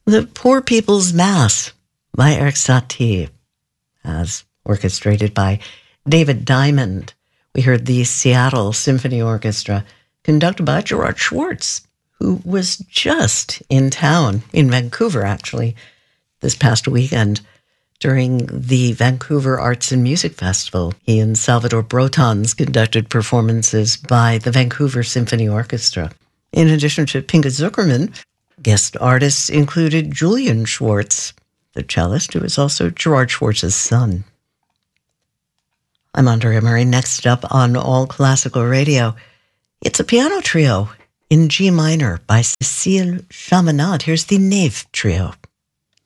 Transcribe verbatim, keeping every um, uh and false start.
The Poor People's Mass by Erik Satie, as orchestrated by David Diamond. We heard the Seattle Symphony Orchestra, conducted by Gerard Schwartz, who was just in town, in Vancouver, actually, this past weekend during the Vancouver Arts and Music Festival. He and Salvador Brotons conducted performances by the Vancouver Symphony Orchestra. In addition to Pinka Zuckerman, guest artists included Julian Schwartz, the cellist, who is also Gerard Schwartz's son. I'm Andrea Murray. Next up on All Classical Radio, it's a piano trio in G minor by Cécile Chaminade. Here's the Neve Trio.